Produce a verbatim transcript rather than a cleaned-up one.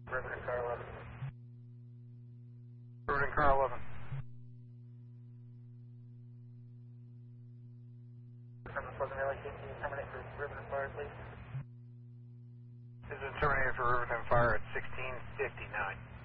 Riveting car eleven. Riveting car eleven. From the Pleasant Valley, can you terminate for Riveting Fire, please? This is terminated for Riverton Fire at sixteen fifty-nine.